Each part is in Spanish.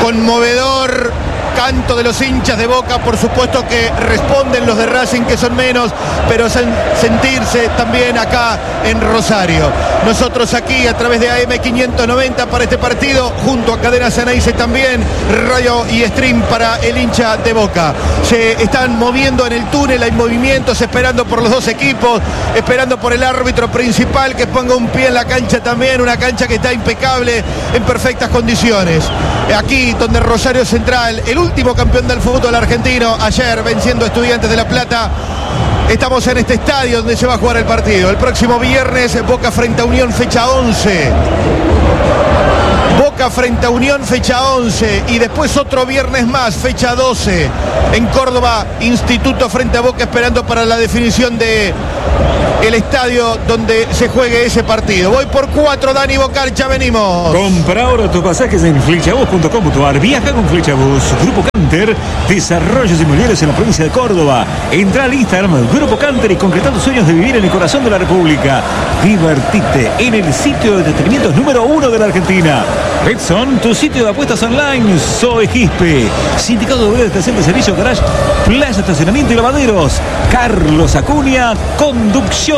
conmovedor canto de los hinchas de Boca, por supuesto que responden los de Racing, que son menos, pero sentirse también acá en Rosario. Nosotros aquí a través de AM590 para este partido, junto a Cadena Ceneice también, radio y stream para el hincha de Boca. Se están moviendo en el túnel, hay movimientos, esperando por los dos equipos, esperando por el árbitro principal que ponga un pie en la cancha también, una cancha que está impecable, en perfectas condiciones. Aquí donde Rosario Central, el último campeón del fútbol argentino, ayer venciendo a Estudiantes de La Plata. Estamos en este estadio donde se va a jugar el partido. El próximo viernes, Boca frente a Unión, fecha 11. Boca frente a Unión, fecha 11. Y después otro viernes más, fecha 12. En Córdoba, Instituto frente a Boca, esperando para la definición de el estadio donde se juegue ese partido. Voy por 4, Dani Bocar, ya venimos. Compra ahora tus pasajes en flechabus.com.ar. Viaja con Flechabus. Grupo Canter, desarrollos inmobiliarios en la provincia de Córdoba. Entra al Instagram Grupo Canter y concretando sueños de vivir en el corazón de la República. Divertite en el sitio de entretenimientos número 1 de la Argentina. Betson, tu sitio de apuestas online. Zoe Quispe, Sindicato de Obreros de Estación de Servicio, Garage, Plaza Estacionamiento y Lavaderos. Carlos Acuña, Conducción.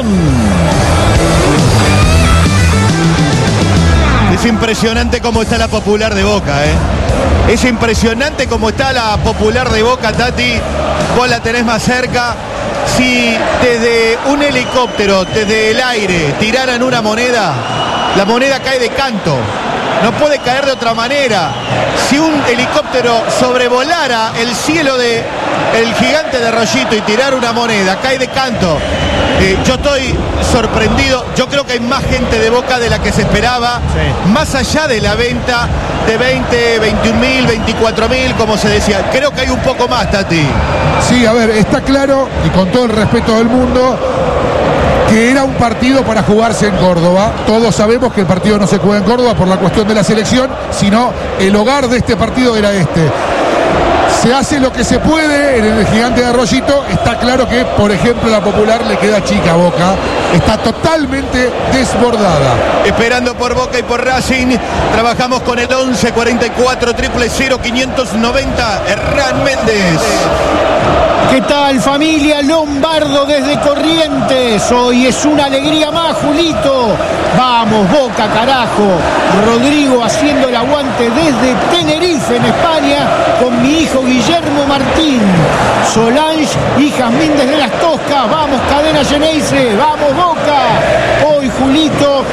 Es impresionante cómo está la popular de Boca, Es impresionante cómo está la popular de Boca, Tati. Vos la tenés más cerca. Si desde un helicóptero, desde el aire, tiraran una moneda, la moneda cae de canto. No puede caer de otra manera. Si un helicóptero sobrevolara el cielo de el Gigante de Rollito y tirara una moneda, cae de canto. Yo estoy sorprendido. Yo creo que hay más gente de Boca de la que se esperaba. Sí. Más allá de la venta de 20, 21.000, 24.000, como se decía. Creo que hay un poco más, Tati. Sí, a ver, está claro, y con todo el respeto del mundo, que era un partido para jugarse en Córdoba. Todos sabemos que el partido no se juega en Córdoba por la cuestión de la selección, sino el hogar de este partido era este. Se hace lo que se puede en el Gigante de Arroyito. Está claro que, por ejemplo, la popular le queda chica a Boca. Está totalmente desbordada. Esperando por Boca y por Racing. Trabajamos con el 11 44 000 590. Hernán Méndez. ¿Qué tal, familia? Lombardo desde Corrientes. Hoy es una alegría más, Julito. Vamos, Boca, carajo. Rodrigo haciendo el aguante desde Tenerife, en España, con mi hijo Guillermo Martín. Solange y Jazmín desde Las Toscas. Vamos, Cadena Ceneice. Vamos, Boca. Hoy, Julito,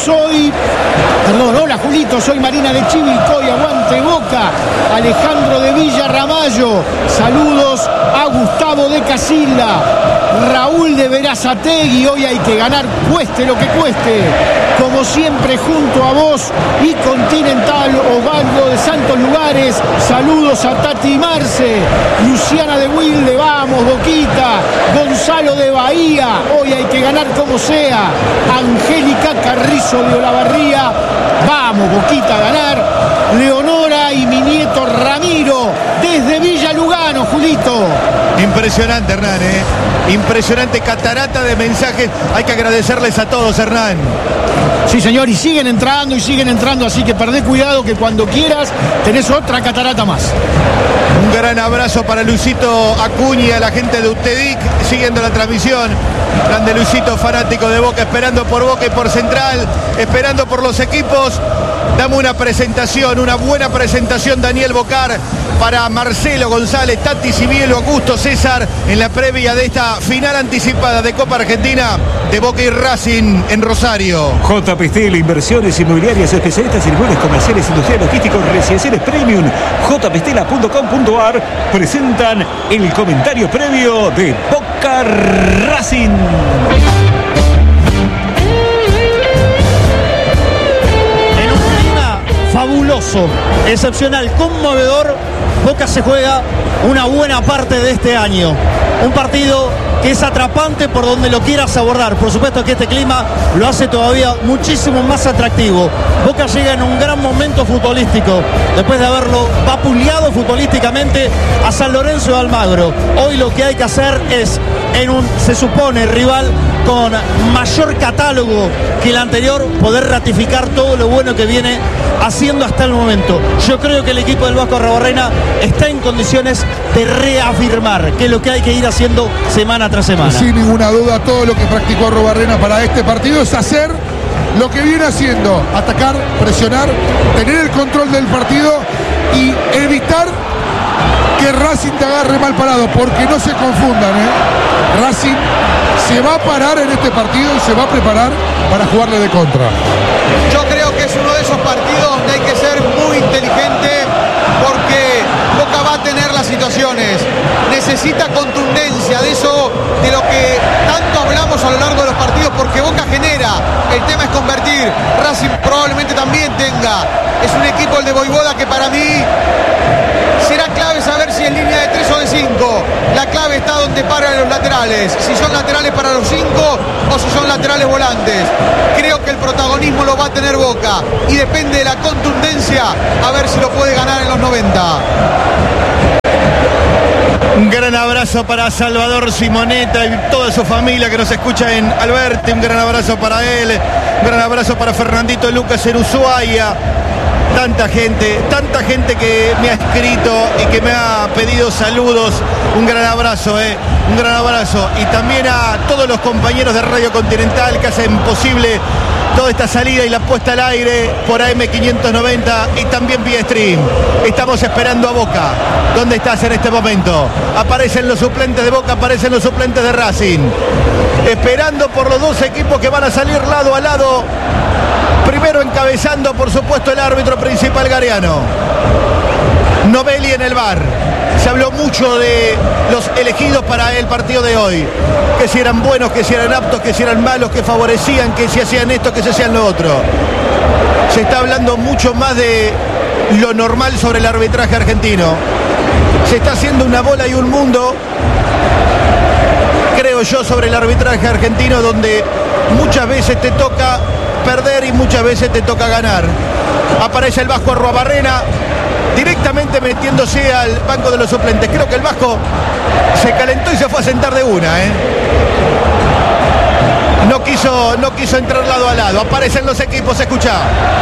hola, Julito, soy Marina de Chivilcoy. Aguante, Boca. Alejandro de Villa Ramallo. Saludos a Gustavo de Casilda, Raúl de Verazategui. Hoy hay que ganar, cueste lo que cueste. Como siempre, junto a vos y Continental, Osvaldo de Santos Lugares. Saludos a Tati Marce, Luciana de Wilde. Vamos, Boquita. Gonzalo de Bahía. Hoy hay que ganar como sea. Angélica Carrizo de Olavarría. Vamos, Boquita, a ganar. Leonora y mi nieto Ramiro desde Villa Lugano, Julito. Impresionante, Hernán, Impresionante catarata de mensajes. Hay que agradecerles a todos, Hernán. Sí, señor, y siguen entrando, así que perdé cuidado que cuando quieras tenés otra catarata más. Un gran abrazo para Luisito Acuña, la gente de UTEDIC, siguiendo la transmisión. Grande Luisito, fanático de Boca, esperando por Boca y por Central, esperando por los equipos. Dame una presentación, una buena presentación, Daniel Bocar, para Marcelo González, Tati Cibielo, Augusto César, en la previa de esta final anticipada de Copa Argentina de Boca y Racing en Rosario. JP Steel, inversiones inmobiliarias, especialistas en inmuebles comerciales, industriales, logísticos, residenciales premium. jpstela.com.ar presentan el comentario previo de Boca Racing. Fabuloso, excepcional, conmovedor. Boca se juega una buena parte de este año. Un partido que es atrapante por donde lo quieras abordar. Por supuesto que este clima lo hace todavía muchísimo más atractivo. Boca llega en un gran momento futbolístico, después de haberlo vapuleado futbolísticamente a San Lorenzo de Almagro. Hoy lo que hay que hacer es, se supone, rival con mayor catálogo que el anterior, poder ratificar todo lo bueno que viene haciendo hasta hasta el momento. Yo creo que el equipo del Vasco Arrobarrena está en condiciones de reafirmar que es lo que hay que ir haciendo semana tras semana. Sin ninguna duda, todo lo que practicó Arrobarrena para este partido es hacer lo que viene haciendo: atacar, presionar, tener el control del partido y evitar que Racing te agarre mal parado, porque no se confundan, Racing se va a parar en este partido y se va a preparar para jugarle de contra. Yo creo que es uno de esos partidos donde hay que ser muy inteligente, porque Boca va a tener las situaciones, necesita contundencia, de eso, de lo que tanto hablamos a lo largo de los partidos, porque Boca genera, el tema es convertir. Racing probablemente también tenga, es un equipo, el de Voivoda, que para mí será clave saber si es línea de 3 o de 5. La clave está donde paran los laterales, si son laterales para los 5 o si son laterales volantes. Creo que el protagonismo lo va a tener Boca y depende de la contundencia, a ver si lo puede ganar en los 90. Un gran abrazo para Salvador Simonetta y toda su familia que nos escucha en Alberti. Un gran abrazo para él. Un gran abrazo para Fernandito Lucas en Ushuaia. Tanta gente que me ha escrito y que me ha pedido saludos. Un gran abrazo, un gran abrazo. Y también a todos los compañeros de Radio Continental que hacen posible toda esta salida y la puesta al aire por AM590 y también vía stream. Estamos esperando a Boca. ¿Dónde estás en este momento? Aparecen los suplentes de Boca, aparecen los suplentes de Racing. Esperando por los dos equipos que van a salir lado a lado. Primero encabezando, por supuesto, el árbitro principal Gariano. Novelli en el VAR. Se habló mucho de los elegidos para el partido de hoy. Que si eran buenos, que si eran aptos, que si eran malos, que favorecían, que si hacían esto, que si hacían lo otro. Se está hablando mucho más de lo normal sobre el arbitraje argentino. Se está haciendo una bola y un mundo, creo yo, sobre el arbitraje argentino, donde muchas veces te toca perder y muchas veces te toca ganar. Aparece el Vasco Arrobarrena directamente metiéndose al banco de los suplentes. Creo que el Vasco se calentó y se fue a sentar de una, No quiso entrar lado a lado. Aparecen los equipos, escuchá.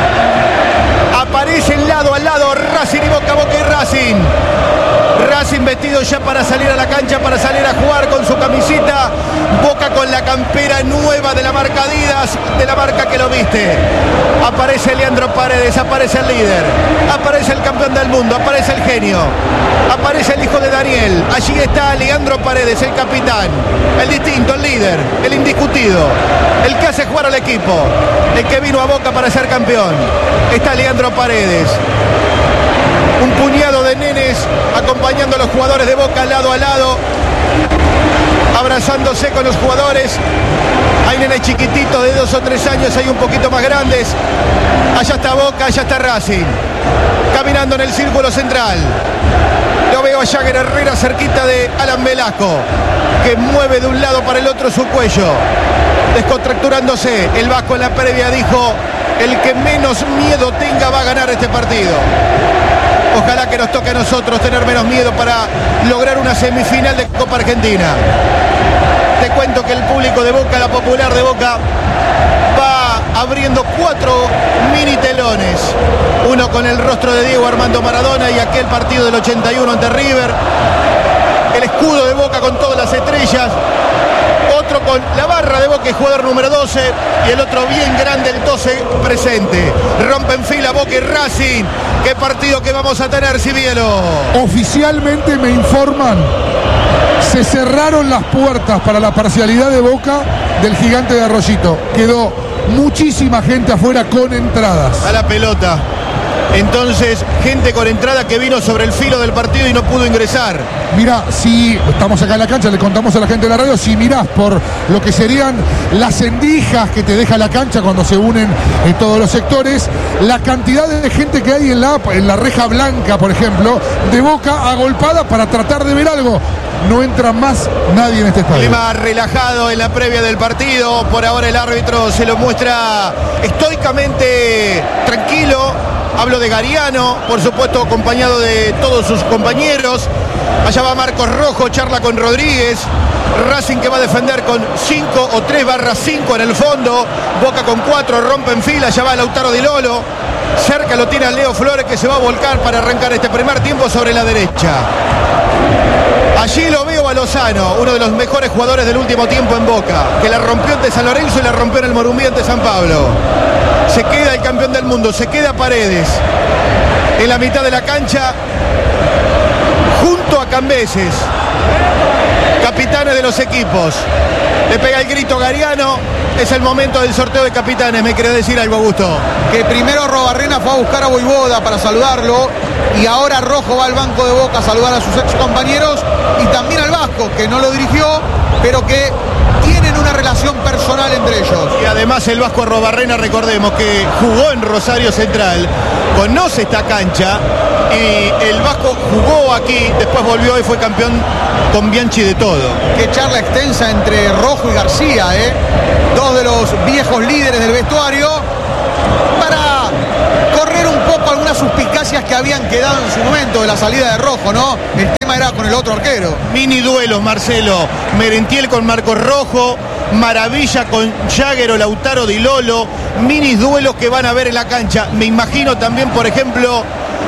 Aparecen lado a lado Racing y Boca, Boca y Racing. Racing vestido ya para salir a la cancha, para salir a jugar con su camiseta. Boca con la campera nueva de la marca Adidas, de la marca que lo viste. Aparece Leandro Paredes, aparece el líder, aparece el campeón del mundo, aparece el genio, aparece el hijo de Daniel. Allí está Leandro Paredes, el capitán, el distinto, el líder, el indiscutido, el que hace jugar al equipo, el que vino a Boca para ser campeón. Está Leandro Paredes. Un puñado de nenes acompañando a los jugadores de Boca lado a lado, abrazándose con los jugadores. Hay nenes chiquititos de 2 o 3 años, hay un poquito más grandes. Allá está Boca, allá está Racing, caminando en el círculo central. Lo veo a Jagger Herrera cerquita de Alan Velasco, que mueve de un lado para el otro su cuello, descontracturándose. El Vasco en la previa dijo: el que menos miedo tenga va a ganar este partido. Ojalá que nos toque a nosotros tener menos miedo para lograr una semifinal de Copa Argentina. Te cuento que el público de Boca, la popular de Boca, va abriendo 4 mini telones. Uno con el rostro de Diego Armando Maradona y aquel partido del 81 ante River. El escudo de Boca con todas las estrellas. Otro con la barra de Boca y jugador número 12. Y el otro bien grande, el 12 presente. Rompen fila Boca y Racing. ¿Qué partido que vamos a tener, Cibielo? Oficialmente me informan, se cerraron las puertas para la parcialidad de Boca del Gigante de Arroyito. Quedó muchísima gente afuera con entradas. A la pelota. Entonces, gente con entrada que vino sobre el filo del partido y no pudo ingresar. Mira, si estamos acá en la cancha, le contamos a la gente de la radio, si mirás por lo que serían las endijas que te deja la cancha cuando se unen en todos los sectores, la cantidad de gente que hay en la reja blanca, por ejemplo, de Boca agolpada para tratar de ver algo. No entra más nadie en este estadio. Clima relajado en la previa del partido. Por ahora el árbitro se lo muestra estoicamente tranquilo. Hablo de Gariano, por supuesto acompañado de todos sus compañeros. Allá va Marcos Rojo, charla con Rodríguez. Racing que va a defender con 5 o 3/5 en el fondo. Boca con 4, rompe en fila. Allá va Lautaro Di Lolo. Cerca lo tiene a Leo Flores, que se va a volcar para arrancar este primer tiempo sobre la derecha. Allí lo veo a Lozano, uno de los mejores jugadores del último tiempo en Boca, que la rompió ante San Lorenzo y la rompió en el Morumbí ante San Pablo. Se queda el campeón del mundo, se queda Paredes en la mitad de la cancha junto a Cambeses, capitanes de los equipos. Le pega el grito Gariano. Es el momento del sorteo de capitanes. Me quería decir algo, Augusto. Que primero Robarrena fue a buscar a Voivoda para saludarlo, y ahora Rojo va al banco de Boca a saludar a sus ex compañeros, y también al Vasco, que no lo dirigió, pero que tienen una relación personal entre ellos. Y además el Vasco Robarrena, recordemos que jugó en Rosario Central, conoce esta cancha, y el Vasco jugó aquí, después volvió y fue campeón con Bianchi de todo. Qué charla extensa entre Rojo y García, dos de los viejos líderes del vestuario, para correr un poco algunas suspicacias que habían quedado en su momento de la salida de Rojo, ¿no? El tema era con el otro arquero. Mini duelos, Marcelo. Merentiel con Marcos Rojo, Maravilla con Jagger o Lautaro Di Lolo. Mini duelos que van a ver en la cancha. Me imagino también, por ejemplo,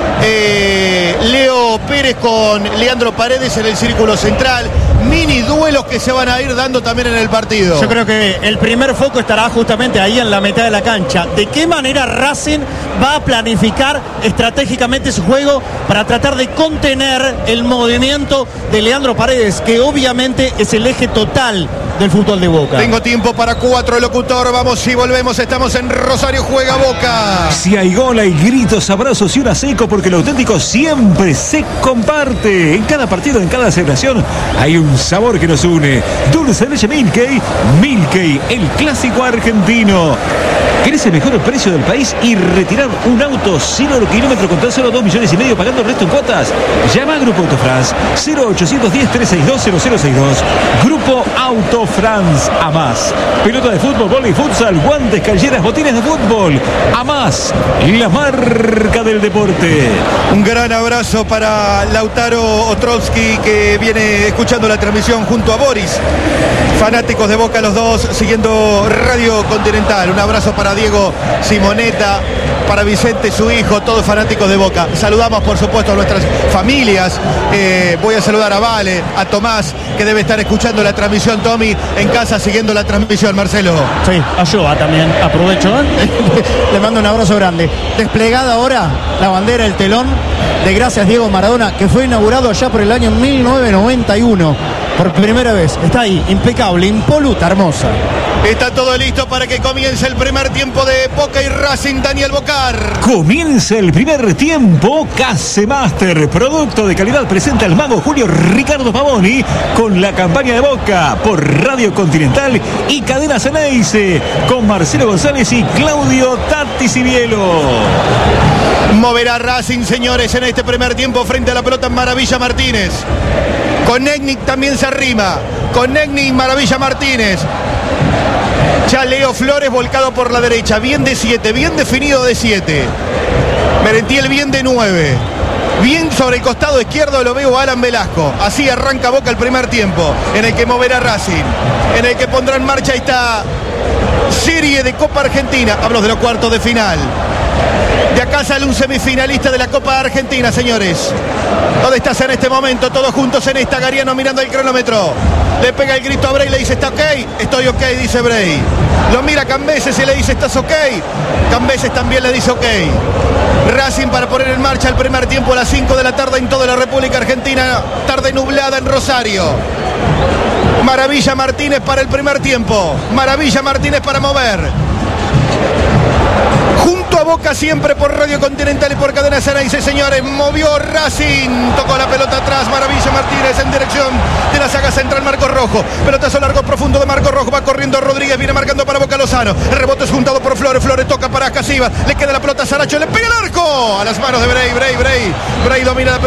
Leo Pérez con Leandro Paredes en el círculo central. Mini duelos que se van a ir dando también en el partido. Yo creo que el primer foco estará justamente ahí en la mitad de la cancha. ¿De qué manera Racing va a planificar estratégicamente su juego para tratar de contener el movimiento de Leandro Paredes, que obviamente es el eje total del fútbol de Boca? Tengo tiempo para 4, locutor. Vamos y volvemos. Estamos en Rosario, juega Boca. Si hay gol, hay gritos, abrazos y una seco, porque lo auténtico siempre se comparte. En cada partido, en cada celebración, hay un sabor que nos une. Dulce de leche Milkey. Milkey, el clásico argentino. ¿Querés el mejor precio del país y retirar un auto 0 kilómetro con tan solo 2,5 millones pagando el resto en cuotas? Llama a Grupo Autofrance 0810-362-0062. Grupo Autofrance. A más. Pelota de fútbol, vóley, futsal, guantes, calleras, botines de fútbol. A más. La marca del deporte. Un gran abrazo para Lautaro Ostrowski, que viene escuchando la transmisión junto a Boris. Fanáticos de Boca los dos, siguiendo Radio Continental. Un abrazo para Diego Simonetta, para Vicente, su hijo, todos fanáticos de Boca. Saludamos, por supuesto, a nuestras familias. Voy a saludar a Vale, a Tomás, que debe estar escuchando la transmisión, Tommy, en casa siguiendo la transmisión, Marcelo. Sí, a Joa también, aprovecho. Le mando un abrazo grande. Desplegada ahora la bandera, el telón de Gracias Diego Maradona, que fue inaugurado allá por el año 1991. Por primera vez. Está ahí, impecable, impoluta, hermosa. Está todo listo para que comience el primer tiempo de Boca y Racing. Daniel Bocar. Comienza el primer tiempo. Casemaster, producto de calidad, presenta al mago Julio Ricardo Pavoni con la campaña de Boca por Radio Continental y Cadena Ceneice con Marcelo González y Claudio Tati Cibielo. Moverá Racing, señores, en este primer tiempo frente a la pelota Maravilla Martínez. Con Negnic también se arrima. Con Negnic y Maravilla Martínez. Ya Leo Flores volcado por la derecha. Bien de 7, bien definido de 7. Merentiel bien de 9. Bien sobre el costado izquierdo lo veo a Alan Velasco. Así arranca Boca el primer tiempo, en el que moverá Racing, en el que pondrá en marcha esta serie de Copa Argentina. Hablo de los cuartos de final. De acá sale un semifinalista de la Copa Argentina, señores. ¿Dónde estás en este momento? Todos juntos en esta. Gariano mirando el cronómetro. Le pega el grito a Bray, le dice, ¿está ok? Estoy ok, dice Bray. Lo mira Cambeses y le dice, ¿estás ok? Cambeses también le dice ok. Racing para poner en marcha el primer tiempo a las 5 de la tarde en toda la República Argentina. Tarde nublada en Rosario. Maravilla Martínez para el primer tiempo. Maravilla Martínez para mover. Junto a Boca siempre por Radio Continental y por Cadena Ceneice, señores. Movió Racing, tocó la pelota atrás, Maravilla Martínez en dirección de la saga central, Marcos Rojo. Pelotazo largo profundo de Marcos Rojo, va corriendo Rodríguez, viene marcando para Boca Lozano. El rebote es juntado por Flores, Flores toca para Casivas, le queda la pelota a Saracho, le pega el arco a las manos de Bray. Bray domina la pelota, el arco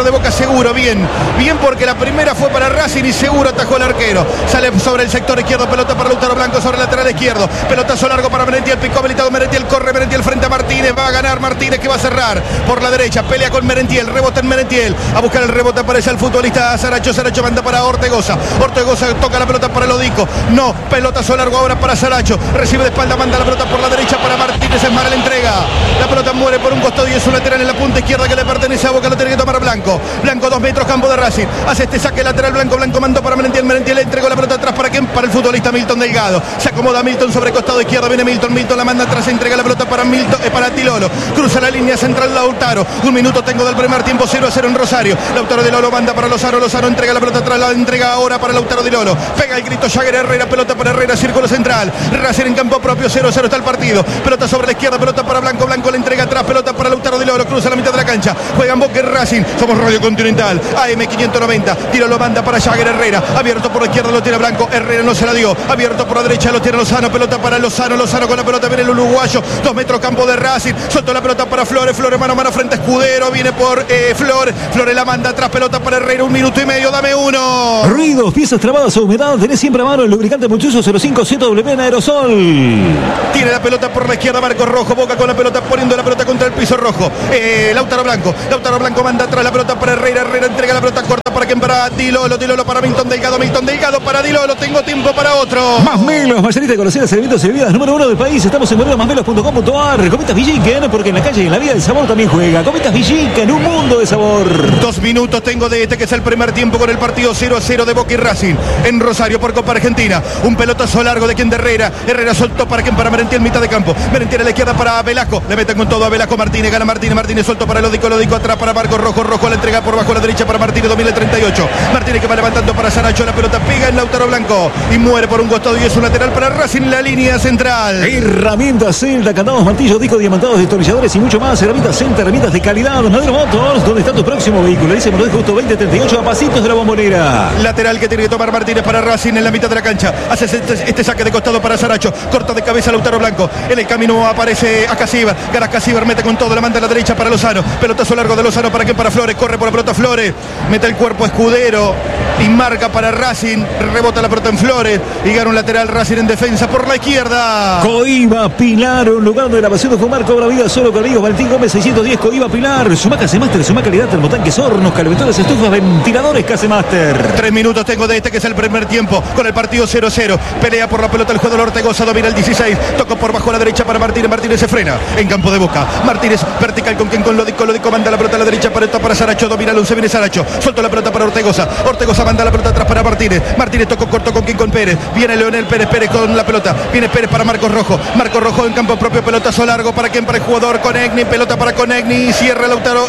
arquero de Boca Seguro. Bien porque la primera fue para Racing y Seguro atajó el arquero. Sale sobre el sector izquierdo, pelota para Lautaro Blanco sobre el lateral izquierdo. Pelotazo largo para Merentiel, picó habilitado Merentiel, corre Merentiel frente a Martínez, va a ganar Martínez que va a cerrar por la derecha, pelea con Merentiel, rebota en Merentiel, a buscar el rebote aparece el futbolista Saracho manda para Ortegoza toca la pelota para Lodico, no, pelotazo largo ahora para Saracho, recibe de espalda, manda la pelota por la derecha para Martínez, es Mara la entrega, la pelota muere por un costado y es un lateral en la punta izquierda que le pertenece a Boca, lo tiene que tomar Blanco, 2 metros, campo de Racing, hace este saque lateral Blanco mandó para Merentiel le entregó la pelota atrás, ¿para quién? Para el futbolista Milton Delgado, se acomoda Milton sobre costado izquierdo, viene Milton la manda atrás, entrega la pelota para para Tilolo, cruza la línea central Lautaro, 1 minuto tengo del primer tiempo, 0-0 en Rosario, Lautaro Dilolo manda para Lozano entrega la pelota atrás, la entrega ahora para Lautaro Dilolo, pega el grito Jagger Herrera, pelota para Herrera, círculo central, Racing en campo propio, 0-0 está el partido, pelota sobre la izquierda, pelota para Blanco le entrega atrás, pelota para Lautaro Dilolo, cruza la mitad de la cancha, juegan Boca y Racing, somos Radio Continental, AM590, Dilolo manda para Jagger Herrera, abierto por la izquierda lo tiene Blanco, Herrera no se la dio, abierto por la derecha lo tiene Lozano, pelota para Lozano con la pelota viene el uruguayo, 2 metros campo de Racing, soltó la pelota para Flores mano a mano frente a Escudero, viene por Flores la manda atrás, pelota para Herrera, 1 minuto y medio, dame uno. Ruidos, piezas trabadas o humedad, tenés siempre a mano el lubricante Multiuso 05 ZWP en aerosol. Tiene la pelota por la izquierda Marcos Rojo, Boca con la pelota, poniendo la pelota contra el piso rojo, Lautaro Blanco manda atrás la pelota para Herrera entrega la pelota corta para quien para Dilolo para Milton Delgado para Dilolo, tengo tiempo para otro. Masmelos, mayorista de conocidas alimentos y bebidas número 1 del país, estamos en masmelos.com.ar, Comitas Villiquen, porque en la calle y en la vida el sabor también juega, Comitas Villiquen, un mundo de sabor. 2 minutos tengo de este que es el primer tiempo con el partido 0-0 de Boca y Racing en Rosario por Copa Argentina, un pelotazo largo de quien de Herrera soltó para quien para Merentiel, mitad de campo, Merentiel a la izquierda para Velasco, le meten con todo a Velasco, Martínez, gana Martínez suelto para Lodico atrás para Marcos Rojo la entrega por bajo a la derecha para Martínez, 2038, Martínez que va levantando para Saracho, la pelota pega en Lautaro Blanco y muere por un costado y es un lateral para Racing en la línea central. Herramientas Celta, candados, martillos, discos, diamantados, destornilladores y mucho más. Herramientas Celta, herramientas de calidad. Madero Motors, ¿dónde está tu próximo vehículo? Dice Morales Justo 2038 a pasitos de la Bombonera. Lateral que tiene que tomar Martínez para Racing en la mitad de la cancha. Hace este saque de costado para Saracho. Corta de cabeza Lautaro Blanco. En el camino aparece Acasíbar. Gana Acasíbar, mete con todo, la manda a la derecha para Lozano. Pelotazo largo de Lozano para quien para Flores. Corre por la pelota Flores. Mete el cuerpo Escudero y marca para Racing. Rebota la pelota en Flores y gana un lateral Racing en defensa por la izquierda. Coiba Pilar, un lugar donde la pasión de fumar cobra vida solo con amigos. Valentín Gómez 610, Coiba Pilar. Suma Casemaster, suma calidad, termotanques, hornos, calefactores, estufas, ventiladores Casemaster. 3 minutos tengo de este que es el primer tiempo con el partido 0-0. Pelea por la pelota el jugador Ortegoza, domina el 16. Tocó por bajo a la derecha para Martínez. Martínez se frena en campo de Boca. Martínez vertical con quien con Lodico. Lodico manda la pelota a la derecha para Saracho. Domina Luz, viene Saracho. Suelto la pelota para Ortegoza. Ortegoza manda la pelota atrás para Martínez. Martínez tocó corto con quien con Pérez. Viene Leonel Pérez. Pérez con la pelota. Viene Pérez para Marcos Rojo. Marcos Rojo en campo propio. Pelotazo largo para quien para el jugador Conegni. Pelota para Conegni. Cierra Lautaro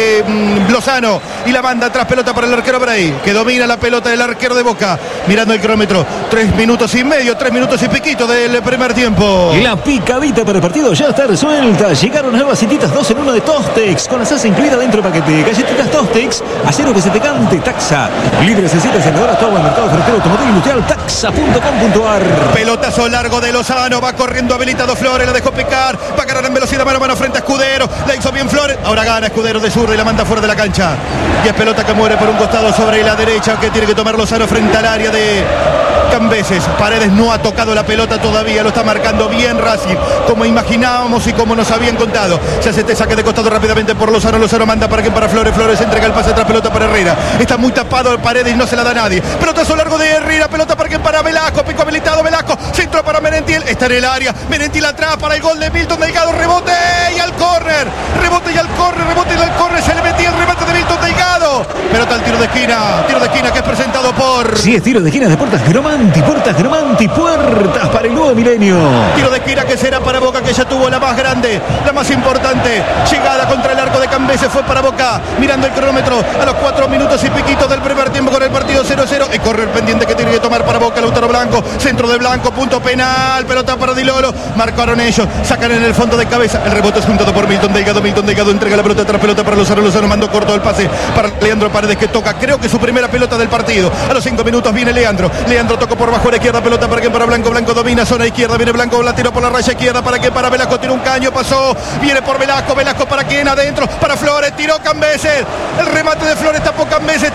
Lozano. Y la manda atrás. Pelota para el arquero Bray. Que domina la pelota del arquero de Boca. Mirando el cronómetro. 3 minutos y medio. 3 minutos y piquito del primer tiempo. La picadita para el partido ya está resuelta. Llegaron nuevas galletitas 2 en 1 de Tostex. Con la salsa incluida dentro del paquete. Galletitas Tostex. Acero que se te cante. Taxa. Libre 60 encendedora. Todo el mercado ferretero automotriz industrial. Taxa.com.ar. Pelotazo largo de Lozano. Va corriendo habilitado Flores. La dejó picar. Va a ganar en velocidad mano a mano frente a Escudero. La hizo bien Flores. Ahora gana Escudero de zurda y la manda fuera de la cancha. Y es pelota que muere por un costado sobre la derecha que tiene que tomar Lozano frente al área de Cambeses. Paredes no ha tocado la pelota todavía. Lo está marcando bien Racing. Como imaginábamos y como nos habían contado. Se hace este saque de costado rápidamente por Lozano. Lozano manda para quien para Flores. Flores entrega el pase atrás. Pelota para Herrera. Está muy tapado Paredes y no se la da a nadie. Pelotazo largo de Herrera. Pelota para quien para Velasco. Pico habilitado Velasco. Centro para Merentiel. Está en el área. Merentiel atrás para el gol de Milton Delgado. Rebote y al córner. Rebote y al córner. Rebote y al córner. Se le metía el remate de Milton Delgado. Pelota al tiro de esquina. Tiro de esquina que es presentado por... Sí, es tiro de esquina de Puertas Gromanti. Puertas Gromanti. Puertas para el nuevo milenio. Tiro de esquina que será para Boca, que ya tuvo la más grande, la más importante. Llegada contra el arco de Cambeses fue para Boca. Mirando el cronómetro a los 4 minutos y piquitos del primer tiempo con el partido 0-0. Y corre el pendiente que tiene que tomar para Boca Lautaro Blanco. Centro de Blanco, punto penal. Pelota para Dilolo. Marcaron ellos. Sacan en el fondo de cabeza. El rebote es juntado por Milton Delgado. Milton Delgado entrega la pelota atrás. Pelota para Lozano. Lozano mandó corto el pase para Leandro Paredes que toca. Creo que su primera pelota del partido. A los 5 minutos viene Leandro. Leandro tocó por bajo a la izquierda. Pelota para quien para Blanco. Blanco domina zona izquierda. Viene Blanco. La tiró por la raya izquierda. Para quien para Velasco. Tiene un caño. Pasó. Viene por Velasco. Velasco para quien adentro. Para Flores, tiró Cambeses. El remate de Flores tapó Cambeses.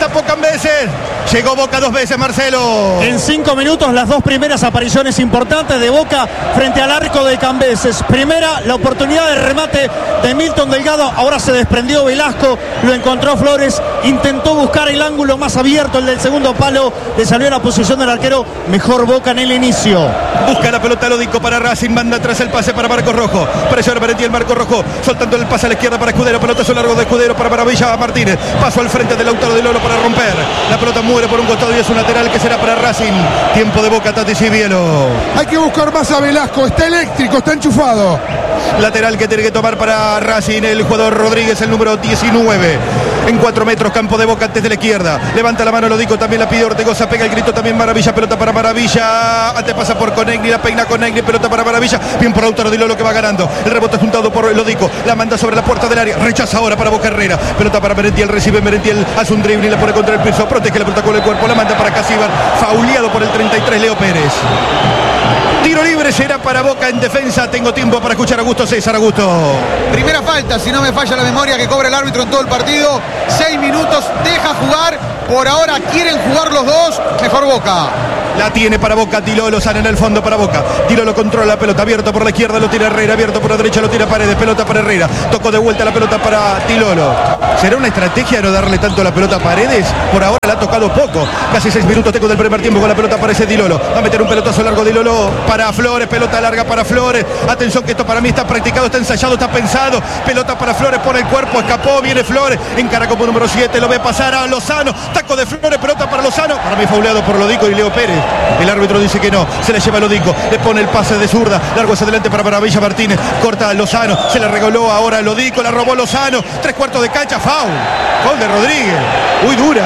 Llegó Boca 2 veces, Marcelo. En 5 minutos las 2 primeras apariciones importantes de Boca frente al arco de Cambeses. Primera, la oportunidad de remate de Milton Delgado. Ahora se desprendió Velasco, lo encontró Flores. Intentó buscar el ángulo más abierto, el del segundo palo. Le salió a la posición del arquero. Mejor Boca en el inicio. Busca la pelota Lodico para Racing. Manda atrás el pase para Marcos Rojo. Presiona Merentiel, el Marcos Rojo. Soltando el pase a la izquierda para Escudero. Pelotazo largo de Escudero para Maravilla Martínez. Paso al frente del Lautaro de Lolo para romper. La pelota muere por un costado y es un lateral que será para Racing. Tiempo de Boca, Tati Sibielo. Hay que buscar más a Velasco. Está eléctrico, está enchufado. Lateral que tiene que tomar para Racing el jugador Rodríguez, el número 19. En 4 metros, campo de Boca desde la izquierda. Levanta la mano Lodico, también la pide Ortegoza. Pega el grito también Maravilla. Pelota para Maravilla. Antes pasa por Conegni, la peina Conegni. Pelota para Maravilla. Bien por Lautaro de Lolo que va ganando. El rebote juntado por Lodico. La manda sobre la puerta del área. Rechaza ahora para Boca Herrera. Pelota para Merentiel. Recibe Merentiel. Hace un drible y la pone contra el piso. Protege la pelota con el cuerpo. La manda para Casíbar. Fauleado por el 33 Leo Pérez. Tiro libre será para Boca en defensa. Tengo tiempo para escuchar a Augusto César. Augusto. Primera falta, si no me falla la memoria, que cobra el árbitro en todo el partido. 6 minutos, deja jugar. Por ahora quieren jugar los dos. Mejor Boca. La tiene para Boca, Tiló Lozano en el fondo para Boca. Tiló lo controla la pelota, abierto por la izquierda, lo tira Herrera, abierto por la derecha, lo tira Paredes, pelota para Herrera. Tocó de vuelta la pelota para Tilolo. ¿Será una estrategia no darle tanto la pelota a Paredes? Por ahora la ha tocado poco. Casi 6 minutos tengo del primer tiempo con la pelota, aparece Tilolo. Va a meter un pelotazo largo de Tilolo para Flores, pelota larga para Flores. Atención que esto para mí está practicado, está ensayado, está pensado. Pelota para Flores, pone el cuerpo, escapó, viene Flores. Encara como número 7, lo ve pasar a Lozano. Taco de Flores, pelota para Lozano. Para mí fauleado por Lodico y Leo Pérez. El árbitro dice que no, se le lleva a Lodico, le pone el pase de zurda, largo hacia adelante para Maravilla Martínez, corta a Lozano, se la regaló ahora a Lodico, la robó Lozano, 3/4 de cancha, foul de Rodríguez, muy dura,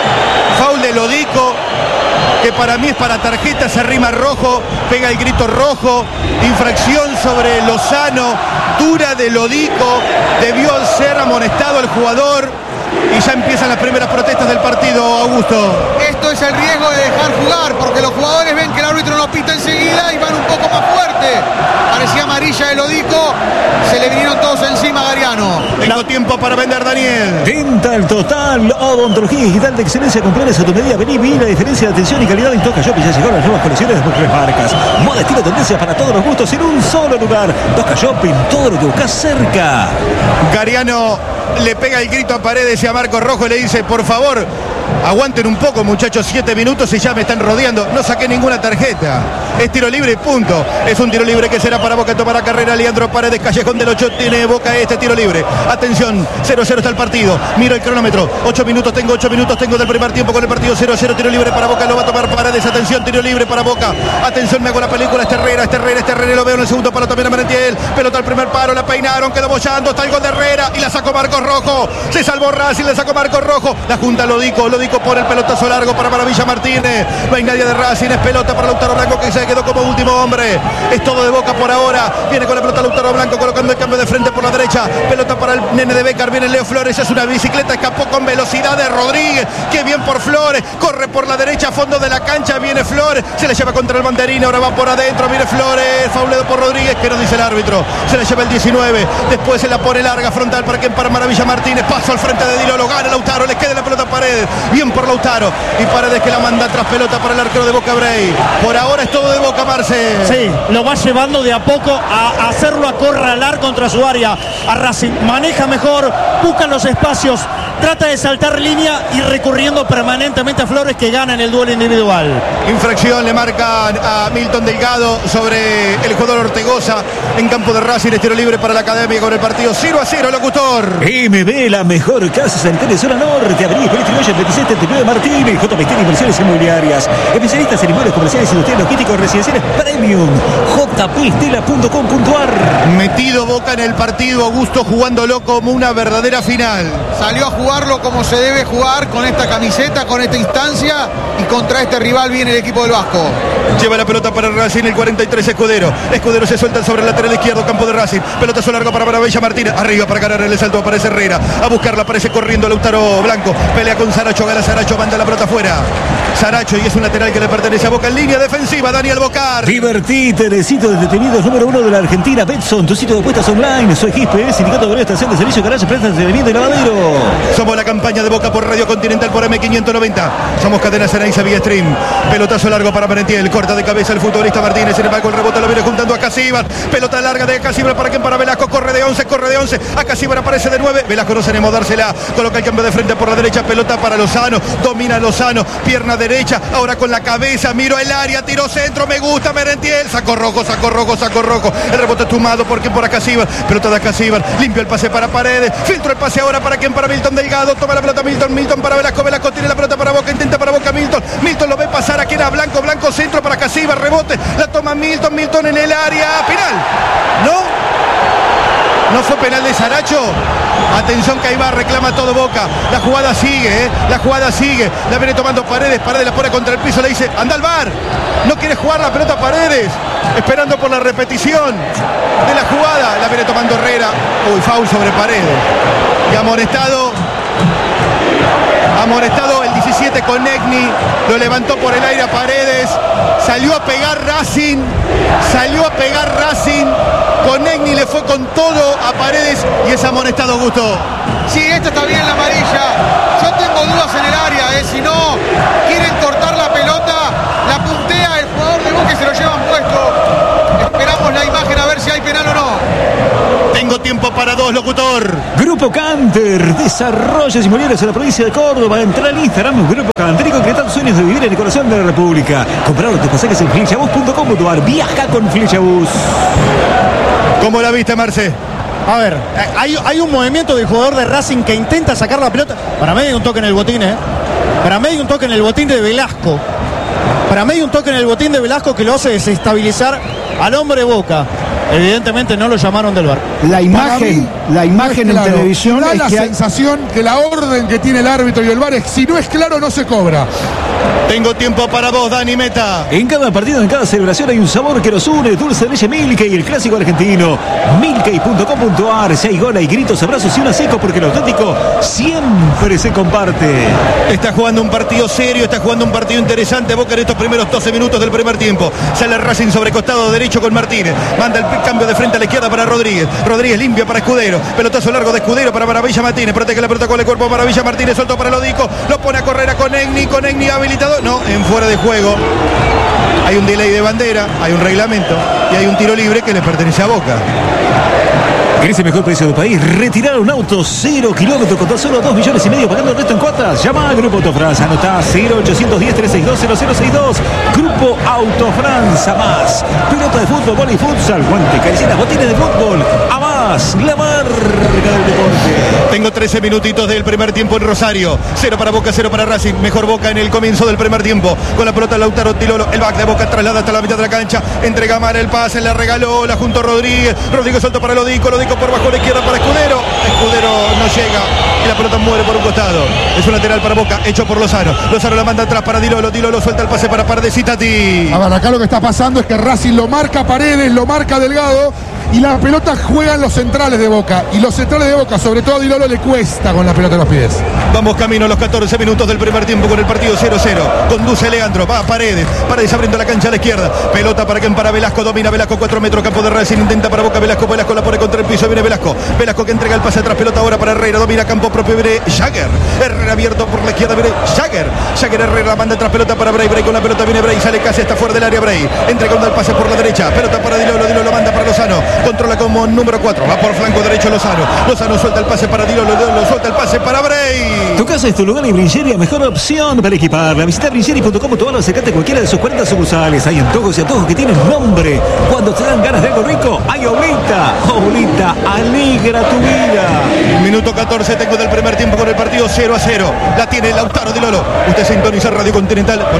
foul de Lodico, que para mí es para tarjeta, se arrima rojo, pega el grito rojo, infracción sobre Lozano, dura de Lodico, debió ser amonestado el jugador. Y ya empiezan las primeras protestas del partido, Augusto. Esto es el riesgo de dejar jugar, porque los jugadores ven que el árbitro no pita enseguida y van un poco más fuerte. Parecía amarilla de Lodico, se le vinieron todos encima a Gariano. Tengo tiempo para vender, Daniel. Dental Total, odontología digital de excelencia con planes a tu medida. Vení, vi la diferencia de atención y calidad en Toca Shopping. Ya llegaron las nuevas colecciones de muchas marcas. Moda, estilo, tendencia para todos los gustos en un solo lugar. Toca Shopping, todo lo que buscas cerca. Gariano le pega el grito a Paredes y a Marcos Rojo y le dice, por favor, aguanten un poco, muchachos, 7 minutos y ya me están rodeando. No saqué ninguna tarjeta. Es tiro libre y punto. Es un tiro libre que será para Boca. Tomará carrera Leandro Paredes, Callejón del 8. Tiene Boca este tiro libre. Atención, 0-0 está el partido. Miro el cronómetro. 8 minutos tengo del primer tiempo con el partido 0-0. Tiro libre para Boca, lo va a tomar Paredes. Atención, tiro libre para Boca. Atención, me hago la película. Este Herrera, lo veo en el segundo palo también a Merentiel. Pelota al primer paro, la peinaron, quedó bollando. Está el gol de Herrera y la sacó Marcos Rojo. Se salvó Racing, le sacó Marcos Rojo. La junta Lodico pone el pelotazo largo para Maravilla Martínez. No hay nadie de Racing, es pelota para Lautaro Blanco que se quedó como último hombre. Es todo de Boca por ahora. Viene con la pelota Lautaro Blanco colocando el cambio de frente por la derecha. Pelota para el nene de Becar. Viene Leo Flores, es una bicicleta, escapó con velocidad de Rodríguez. Qué bien por Flores. Corre por la derecha, fondo de la cancha. Viene Flores, se le lleva contra el banderín. Ahora va por adentro. Viene Flores, fauleado por Rodríguez, que no dice el árbitro. Se le lleva el 19. Después se la pone larga frontal para Maravilla Martínez. Paso al frente de Dilolo. Gana Lautaro. Le queda la pelota a Paredes. Bien por Lautaro. Y Paredes que la manda tras pelota para el arquero de Boca Brey. Por ahora es todo de Boca, Marce. Sí, lo va llevando de a poco a hacerlo acorralar contra su área. A Racing maneja mejor, busca los espacios, trata de saltar línea y recurriendo permanentemente a Flores, que gana en el duelo individual. Infracción le marcan a Milton Delgado sobre el jugador Ortegoza en campo de Racing. Es tiro libre para la Academia con el partido 0-0, locutor. MB, la mejor casa sanitaria de zona norte. Avenida Pellegrini 2639 Martínez. JPT Inversiones Inmobiliarias. Especialistas en inmuebles comerciales, industriales, logísticos, residenciales premium. jpestela.com.ar. Metido Boca en el partido, Augusto, jugándolo como una verdadera final. Salió a jugar jugarlo como se debe jugar, con esta camiseta, con esta instancia, y contra este rival viene el equipo del Vasco. Lleva la pelota para Racing, el 43 Escudero. Escudero se suelta sobre el lateral izquierdo, campo de Racing. Pelotazo largo para Bella Martínez. Arriba para ganar el salto, aparece Herrera. A buscarla, aparece corriendo Lautaro Blanco. Pelea con Saracho, gana Saracho, manda la pelota afuera. Saracho, y es un lateral que le pertenece a Boca en línea defensiva. Daniel Bocar. Divertite, el sitio de detenidos número 1 de la Argentina. Betson, tu sitio de apuestas online. Soy Gispe, Sindicato Obrero, Estación de Servicio, Garaje, Presta, Entretenimiento y Lavadero. Somos la campaña de Boca por Radio Continental por M590. Somos Cadena Ceneice vía stream. Pelotazo largo para Merentiel. Corta de cabeza el futbolista Martínez. Sin embargo, el rebote lo viene juntando a Casíbar. Pelota larga de Casíbar para quien, para Velasco. Corre de 11. A Casíbar aparece de 9. Velasco no se anima a dársela. Coloca el cambio de frente por la derecha. Pelota para Lozano. Domina Lozano. Pierna derecha. Ahora con la cabeza. Miro el área. Tiro centro. Me gusta Merentiel. Saco rojo. El rebote tomado por quien, por Casíbar. Pelota de Casíbar. Limpio el pase para Paredes. Filtro el pase ahora para quien, para Milton Delgado. Toma la pelota Milton para Velasco. Velasco tiene la pelota para Boca. Intenta para Boca Milton lo ve pasar. Aquí era Blanco centro para Casíbar. Rebote. La toma Milton en el área. Penal. ¿No fue penal de Saracho? Atención que ahí va, reclama todo Boca. La jugada sigue, La viene tomando Paredes la pone contra el piso, le dice, anda al VAR. No quiere jugar la pelota Paredes. Esperando por la repetición de la jugada. La viene tomando Herrera. Uy, foul sobre Paredes. Y amonestado el 17 con Negni. Lo levantó por el aire a Paredes. Salió a pegar Racing. Con Negni le fue con todo a Paredes y es amonestado, Gusto. Sí, esta está bien la amarilla. Yo tengo dudas en el área, si no quieren cortar la pelota, la puntea el jugador de Boca y se lo llevan puesto. Esperamos la imagen a ver si hay penal o no. Tengo tiempo para dos, locutor. Grupo Canter, desarrollos inmobiliarios en la provincia de Córdoba. Entra al Instagram Grupo Canter y concretar sueños de vivir en el corazón de la República. Comprar tus pasajes en flechabus.com.ar. Viaja con Flechabus. ¿Cómo la viste, Marce? A ver, hay un movimiento del jugador de Racing que intenta sacar la pelota. Para mí hay un toque en el botín, Para mí hay un toque en el botín de Velasco. Que lo hace desestabilizar al hombre Boca. Evidentemente no lo llamaron del VAR. La imagen en televisión da es la sensación que la orden que tiene el árbitro y el VAR es, si no es claro, no se cobra. Tengo tiempo para vos, Dani Meta. En cada partido, en cada celebración hay un sabor que nos une. Dulce de leche Milkey, el clásico argentino. Milkey.com.ar. Si hay gol, hay gritos, abrazos y un seco, porque lo auténtico siempre se comparte. Está jugando un partido serio, está jugando un partido interesante. Boca en estos primeros 12 minutos del primer tiempo. Sale Racing sobre costado derecho con Martínez. Manda el cambio de frente a la izquierda para Rodríguez. Rodríguez limpia para Escudero. Pelotazo largo de Escudero para Maravilla Martínez. Protege la pelota con el cuerpo Maravilla Martínez. Suelto para Lodico. Lo pone a correr a Conegni habilitado. No, en fuera de juego. Hay un delay de bandera, hay un reglamento y hay un tiro libre que le pertenece a Boca. ¿Querés el mejor precio del país? Retirar un auto 0 kilómetros con tan solo 2,5 millones pagando el resto en cuotas. Llama a Grupo Autofrance. Anotá 0810-362-0062. Grupo Autofrance. A más. Pelota de fútbol, vóley, futsal, guante, calcetas, botines de fútbol. A más. La marca del deporte. Tengo 13 minutitos del primer tiempo en Rosario. 0 para Boca, 0 para Racing. Mejor Boca en el comienzo del primer tiempo. Con la pelota Lautaro Tilolo. El back de Boca traslada hasta la mitad de la cancha. Entrega mal el pase, le regaló, la junto Rodríguez. Rodríguez suelto para Lodico por bajo la izquierda para Escudero. Escudero no llega y la pelota muere por un costado. Es un lateral para Boca, hecho por Lozano. Lozano la manda atrás para Dilolo. Dilolo suelta el pase para Paredes y Tati. A ver, acá lo que está pasando es que Racing lo marca Paredes, lo marca Delgado y la pelota juegan los centrales de Boca. Y los centrales de Boca, sobre todo a Dilolo, le cuesta con la pelota en los pies. Vamos camino a los 14 minutos del primer tiempo con el partido 0-0. Conduce Leandro, va a Paredes. Paredes abriendo la cancha a la izquierda. Pelota para quien, para Velasco. Domina Velasco, 4 metros, campo de Racing. Intenta para Boca Velasco la pone contra el piso. Viene Velasco. Velasco que entrega el pase atrás. Pelota ahora para Herrera. Domina campo propio. Viene Jagger. Herrera abierto por la izquierda. Viene Jagger. Herrera manda atrás. Pelota para Bray. Bray con la pelota. Viene Bray. Sale casi hasta fuera del área. Bray. Entrega el pase por la derecha. Pelota para Dilolo. Dilolo manda para Lozano. Controla como número 4. Va por flanco derecho Lozano. Lozano suelta el pase para Dilolo. Dilolo suelta el pase para Bray. Tu casa es tu lugar y Bringeria, mejor opción para equiparla. Visita bringeria.com.ar o acercate a cualquiera de sus 40 sucursales. Hay antojos y antojos que tienen nombre. Cuando te dan ganas de algo rico, hay Oblita. Oblita, alegra tu vida. Minuto 14 tengo del primer tiempo con el partido. partido 0-0. La tiene Lautaro Di Lolo. Usted sintoniza Radio Continental por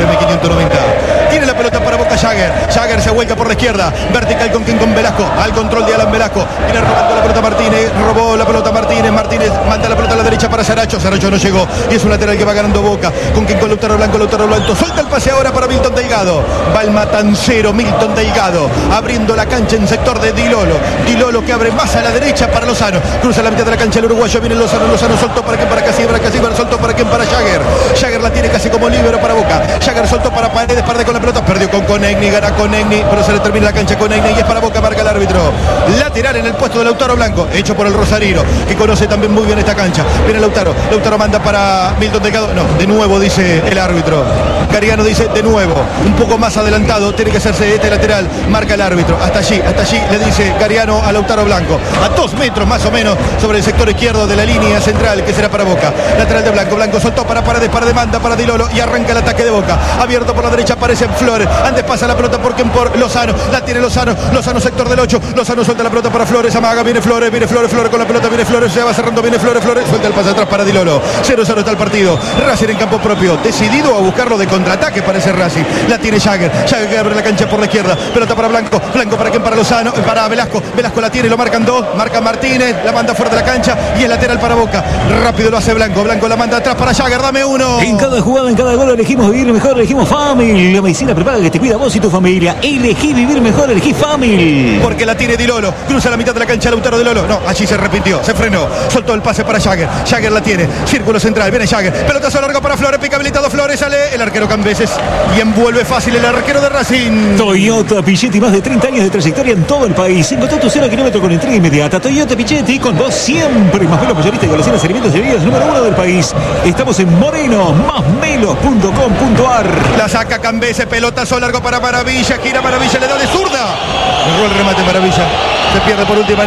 M590. Tiene la pelota para Boca Jagger. Jagger se vuelca por la izquierda. Vertical con Velasco. Al control de Alan Velasco. Viene robando la pelota Martínez. Robó la pelota Martínez. Martínez manda la pelota a la derecha para Saracho. Saracho no llegó. Y es un lateral que va ganando Boca. Con Lautaro Blanco. Lautaro Blanco. Suelta el pase ahora para Milton Delgado. Va el matancero Milton Delgado. Abriendo la cancha en sector de Di Lolo. Di Lolo que abre más a la derecha para Lozano. Cruza la mitad de la cancha el uruguayo. Viene Lozano. Lozano soltó para quien para Casíbar. Casíbar soltó para quien para Jagger. Jagger la tiene casi como líbero para Boca. Jagger soltó para Paredes. Paredes con la pelota. Perdió con Conegni. Gana Conegni. Pero se le termina la cancha Conegni. Y es para Boca. Marca el árbitro. Lateral en el puesto de Lautaro Blanco. Hecho por el rosarino. Que conoce también muy bien esta cancha. Viene Lautaro. Lautaro manda para Milton Delgado. No, de nuevo dice el árbitro. Cariano dice de nuevo. Un poco más adelantado. Tiene que hacerse este lateral. Marca el árbitro. Hasta allí le dice Cariano a Lautaro Blanco. A 2 metros más o menos sobre el sector izquierdo de la línea central que será para Boca. Lateral de Blanco. Blanco soltó para Paredes. Para demanda para Di Lolo. Y arranca el ataque de Boca. Abierto por la derecha aparece Flores. Antes pasa la pelota por Lozano. La tiene Lozano. Lozano sector del 8. Lozano suelta la pelota para Flores. Amaga. Viene Flores con la pelota. Viene Flores. Se va cerrando. Viene Flores. Suelta el pase atrás para Di Lolo. 0-0 está el partido. Racing en campo propio. Decidido a buscarlo de contraataque para ese Racing. La tiene Jagger. Jagger que abre la cancha por la izquierda. Pelota para Blanco. Blanco para quien para Lozano. Para Velasco. Velasco la tiene. Lo marcan 2. Marca Martínez. La manda fuera de la cancha. Y es lateral para Boca. Rápido lo hace Blanco. Blanco la manda atrás para Jagger. Dame uno. En cada jugada, en cada gol elegimos vivir mejor. Elegimos Family. La medicina prepaga que te cuida a vos y tu familia. Elegí vivir mejor. Elegí Family. Porque la tiene Di Lolo. Cruza la mitad de la cancha Lautaro Di Lolo. No, allí se arrepintió. Se frenó. Soltó el pase para Jagger. Jagger la tiene. Círculo central. Viene Jagger. Pelotazo largo para Flores. Pica habilitado Flores. Sale el arquero Cambeses. Y envuelve fácil el arquero de Racing. Toyota Pichetti. Más de 30 años de trayectoria en todo el país. Encontró tu 0 kilómetro con entrega inmediata. Toyota Pichetti con vos siempre. Más Melo mayorista de golosinas, alimentos y bebidas número 1 del país. Estamos en Moreno. Másmelo.com.ar. La saca Cambeses. Pelotazo largo para Maravilla. Gira Maravilla. Le da de zurda. Erró el remate Maravilla. Se pierde por última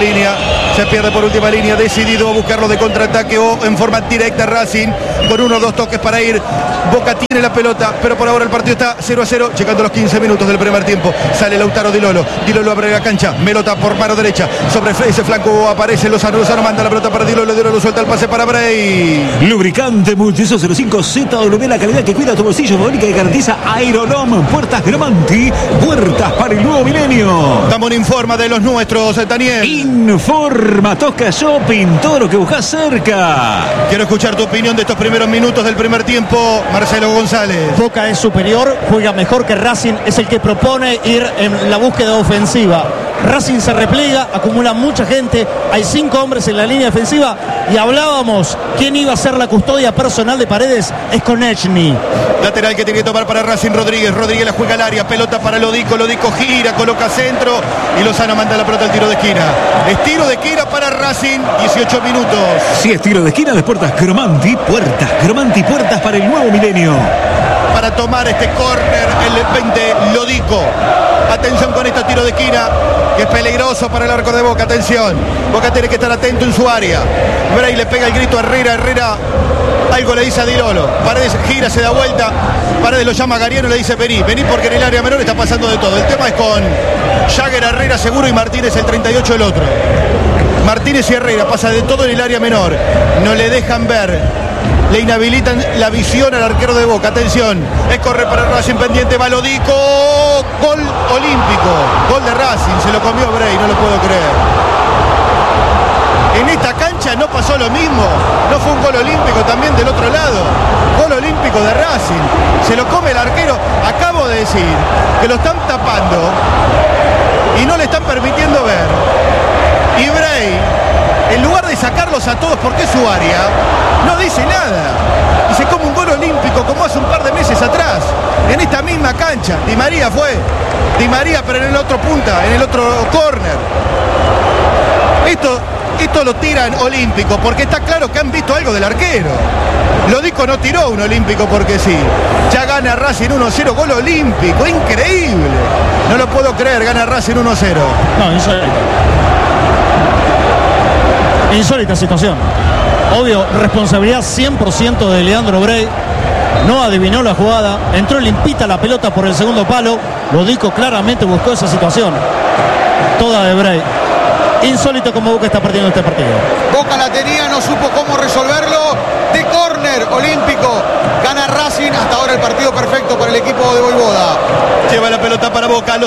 línea. Decidido a buscarlo de contraataque o en forma directa Racing. Con 1 o 2 toques para ir. Boca tiene la pelota, pero por ahora el partido está 0-0, llegando a los 15 minutos del primer tiempo. Sale Lautaro Di Lolo. Di Lolo abre la cancha. Melota por mano derecha. Sobre ese flanco aparece Lozano. Lozano manda la pelota para Di Lolo. Di Lolo suelta el pase para Bray. Lubricante Multiuso 05 ZW, la calidad que cuida tu bolsillo, fabrica y garantiza Aeronom. Puertas Gromanti. Puertas para el nuevo milenio. Damos un informe de los nuestros, Daniel. Informa Tosca Shopping. Todo lo que buscas cerca. Quiero escuchar tu opinión de estos primeros minutos del primer tiempo, Marcelo González. Boca es superior, juega mejor que Racing, es el que propone ir en la búsqueda ofensiva. Racing se repliega, acumula mucha gente, hay 5 hombres en la línea defensiva y hablábamos, ¿quién iba a ser la custodia personal de Paredes? Es Konechny. Lateral que tiene que tomar para Racing Rodríguez la juega al área, pelota para Lodico gira, coloca centro y Lozano manda la pelota al tiro de esquina. Es tiro de esquina para Racing, 18 minutos. Si es tiro de esquina, las puertas Gromanti, puertas para el nuevo milenio. Para tomar este córner el 20 Lodico. Atención con este tiro de esquina que es peligroso para el arco de Boca. Atención, Boca tiene que estar atento en su área. Bray le pega el grito a Herrera algo le dice a Di Lolo. Paredes gira, se da vuelta. Paredes lo llama a Gariano y le dice vení porque en el área menor está pasando de todo. El tema es con Jagger, Herrera seguro y Martínez el 38 el otro. Martínez y Herrera pasa de todo en el área menor. No le dejan ver. Le inhabilitan la visión al arquero de Boca. Atención, es corre para Racing pendiente, va Lodico. Gol olímpico, gol de Racing, se lo comió Bray, no lo puedo creer. En esta cancha no pasó lo mismo, no fue un gol olímpico también del otro lado. Gol olímpico de Racing, se lo come el arquero. Acabo de decir que lo están tapando y no le están permitiendo ver. Y Bray, en lugar de sacarlos a todos porque es su área, no dice nada y se come un gol olímpico como hace un par de meses atrás en esta misma cancha. Di María fue, pero en el otro punta, en el otro córner. Esto lo tiran olímpico porque está claro que han visto algo del arquero. Lodico no tiró un olímpico porque sí. Ya gana Racing 1-0, gol olímpico, increíble. No lo puedo creer, gana Racing 1-0. No, insólita situación. Obvio, responsabilidad 100% de Leandro Bray. No adivinó la jugada, entró limpita la pelota por el segundo palo. Lodico claramente buscó esa situación. Toda de Bray. Insólito como Boca está perdiendo este partido. Boca la tenía, no supo cómo resolverlo. De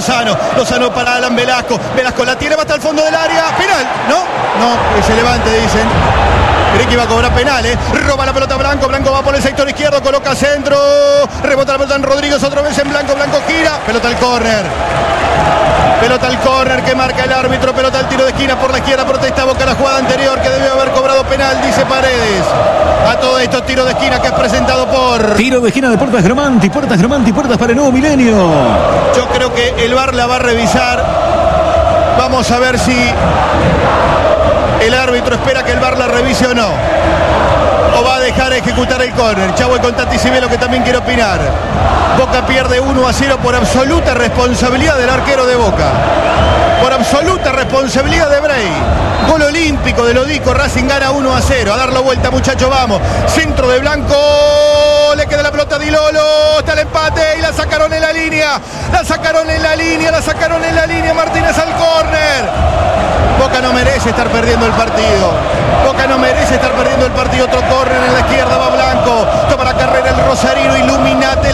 Lozano. Lozano para Alan Velasco. Velasco la tiene, va hasta el fondo del área. Penal. No, que se levante, dicen. Creí que iba a cobrar penal, Roba la pelota Blanco. Blanco va por el sector izquierdo, coloca centro. Rebota la pelota en Rodríguez, otra vez en Blanco. Blanco gira. Pelota al córner. Pelota al córner que marca el árbitro. Pelota al tiro de esquina por la izquierda. Protesta Boca la jugada anterior que debió haber cobrado penal, dice Paredes. A todo esto, tiro de esquina que es presentado por... Tiro de esquina de Puertas Gramanti. Puertas para el nuevo milenio. Yo creo que el VAR la va a revisar. Vamos a ver si el árbitro espera que el VAR la revise o no. O va a dejar ejecutar el córner. Ya voy con Tati Cibelo, que también quiere opinar. Boca pierde 1-0 por absoluta responsabilidad del arquero de Boca. Por absoluta responsabilidad de Bray. Gol olímpico de Lodico. Racing gana 1-0. A dar la vuelta, muchachos, vamos. Centro de Blanco. Le queda la pelota a Di Lolo. Está el empate y la sacaron en la línea. La sacaron en la línea. Martínez al córner. Boca no merece estar perdiendo el partido. Otro córner en la izquierda, va Blanco. Toma la carrera el rosarino. Iluminate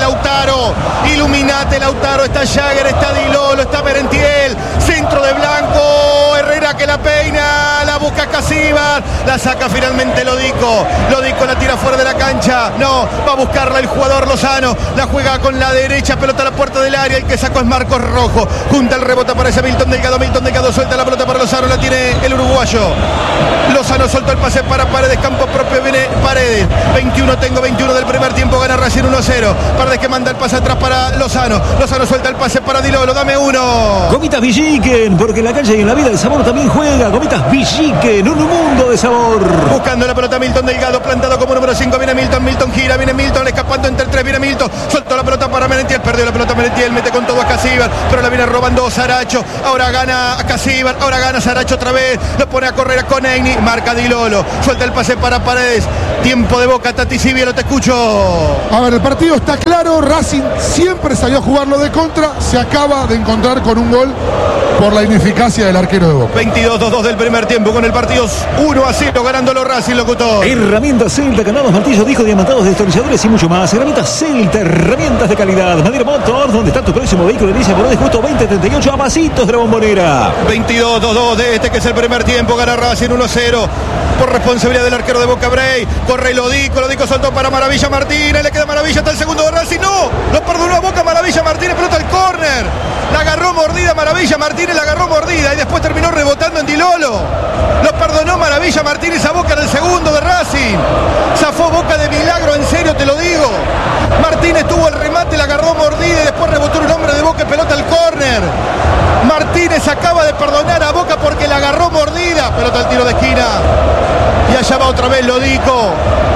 Lautaro. Está Jagger, está Di Lolo, está Merentiel. Centro de Blanco. Herrera que la peina. La busca Casíbar. La saca finalmente Lodico. La tira fuera de la cancha. No, va a buscarla el jugador Lozano. La juega con la derecha. Pelota a la puerta del área. El que sacó es Marcos Rojo. Junta el rebote, aparece Milton Delgado. Suelta la pelota para Lozano. La tiene el uruguayo. Lozano soltó el pase para Paredes. Campo propio, viene Paredes. 21 del primer tiempo. Gana Racing 1-0. Paredes que manda el pase atrás para Lozano. Lozano suelta el pase para Di Lolo. Dame uno. Gomitas Villiquen, porque en la calle y en la vida el sabor también juega. Gomitas Villiquen, un mundo de sabor. Buscando la pelota Milton Delgado, plantado como número 5. Viene Milton gira, escapando entre 3. Viene Milton, soltó la pelota para Merentiel. Perdió la pelota Merentiel, mete con todo a Casíbar, pero la viene robando Saracho. Ahora gana a Casíbar, ahora gana Saracho otra vez. Lo pone a correr a Conegni, marca Di Lolo. Suelta el pase para Paredes. Tiempo de Boca, Tati Cibelo, te escucho. A ver, el partido está claro. Racing siempre salió a jugarlo de contra. Se acaba de encontrar con un gol por la ineficacia del arquero de Boca. 22-2 del primer tiempo, con el partido 1-0 ganándolo Racing, locutor. Herramientas Celta, canados, martillos, discos, diamantados, destornilladores y mucho más. Herramientas Celta, herramientas de calidad. Madera Motors, donde está tu próximo vehículo. Inicia por descuento 2038 a pasitos de la Bombonera. 22-2 de este que es el primer tiempo. Gana Racing 1-0 por responsabilidad del arquero de Boca, Bray. Corre Lodico soltó para Maravilla Martínez. Le queda Maravilla hasta el segundo de Racing. No, lo perdonó a Boca Maravilla Martínez. Pelota al córner. La agarró mordida Maravilla Martínez. Y después terminó rebotando en Di Lolo. Lo perdonó Maravilla Martínez a Boca en el segundo de Racing. Zafó Boca de milagro, en serio te lo digo. Martínez tuvo el remate, la agarró mordida y después rebotó un hombre de Boca y pelota al córner. Martínez acaba de perdonar a Boca porque la agarró mordida. Pelota al tiro de esquina. Y allá va otra vez Lodico.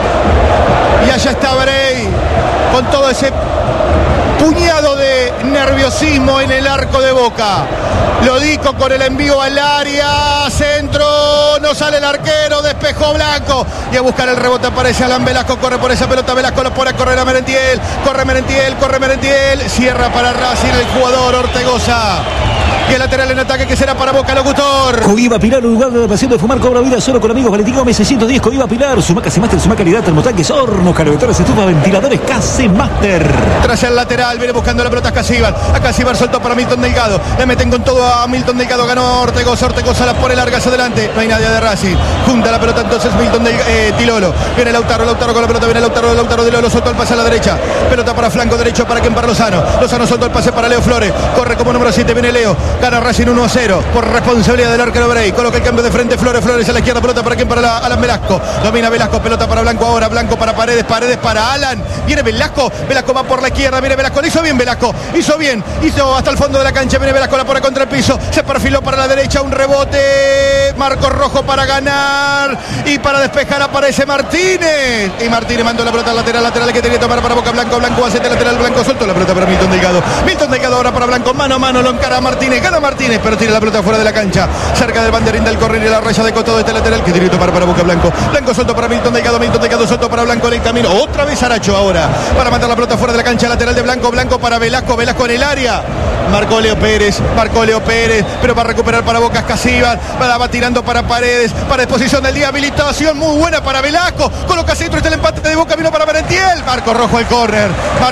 Y allá está Bray con todo ese puñado de nerviosismo en el arco de Boca. Lodico con el envío al área, centro, no sale el arquero, despejó Blanco y a buscar el rebote aparece Alan Velasco, corre por esa pelota, Velasco lo pone a correr a Merentiel, corre Merentiel, cierra para Racing el jugador Ortegoza. Y el lateral en ataque que será para Boca, locutor. Cohiba Pilar, un lugar de pasión de fumar, cobra vida solo con amigos. Valentín Gómez 610, Cohiba Pilar. Sumaca Master, suma calidad, termotanques, hornos, calefactores, estufas, ventiladores, Case Master. Tras el lateral, viene buscando la pelota a Casíbar. A Casíbar soltó para Milton Delgado. Le meten con todo a Milton Delgado. Ganó Ortegoza la pone larga hacia adelante. No hay nadie de Racing. Junta la pelota entonces Milton Di Lolo. Viene Lautaro con la pelota. Viene Lautaro Di Lolo. Soltó el pase a la derecha. Pelota para flanco derecho para quien, para Lozano. Lozano soltó el pase para Leo Flores. Corre como número 7. Viene Leo. Gana Racing 1-0 por responsabilidad del arquero Bray. Coloca el cambio de frente Flores a la izquierda. Pelota para quien, para Alan Velasco. Domina Velasco. Pelota para Blanco ahora. Blanco para Paredes para Alan. Viene Velasco. Velasco va por la izquierda. Viene Velasco. Le hizo bien Velasco. Hizo hasta el fondo de la cancha. Viene Velasco. La pone contra el piso. Se perfiló para la derecha. Un rebote. Marcos Rojo para ganar. Y para despejar aparece Martínez. Y Martínez mandó la pelota lateral que tenía que tomar para Boca. Blanco hace el lateral. Blanco suelto la pelota para Milton Delgado. Milton Delgado ahora para Blanco. Mano a mano lo encara Martínez. Gana Martínez, pero tira la pelota fuera de la cancha. Cerca del banderín del córner y la raya de costado de este lateral que directo para Boca. Blanco suelto para Milton Delgado suelto para Blanco en el camino. Otra vez Aracho ahora para mandar la pelota fuera de la cancha. Lateral de Blanco para Velasco en el área. Marcó Leo Pérez, pero va a recuperar para Boca Escasíbar, va tirando para Paredes posición del día, habilitación muy buena para Velasco, coloca centro, está el empate de Boca, vino para Merentiel, marco rojo al córner,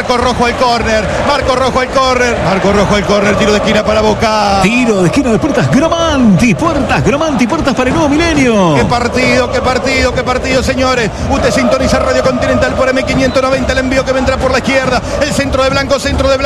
tiro de esquina para Boca. Tiro de esquina de Puertas Gramanti, puertas para el nuevo milenio. Qué partido, señores. Usted sintoniza Radio Continental por M590, el envío que vendrá por la izquierda, el centro de Blanco,